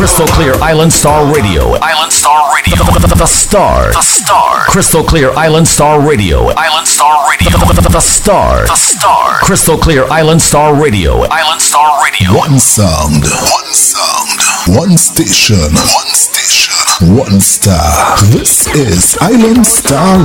Crystal Clear Island Star Radio. Island Star Radio. The Star. The Star. Crystal Clear Island Star Radio. Island Star Radio. The Star. The Star. Crystal Clear Island Star Radio. Island Star Radio. One sound. One sound. One station. One station. One star. This is Island Star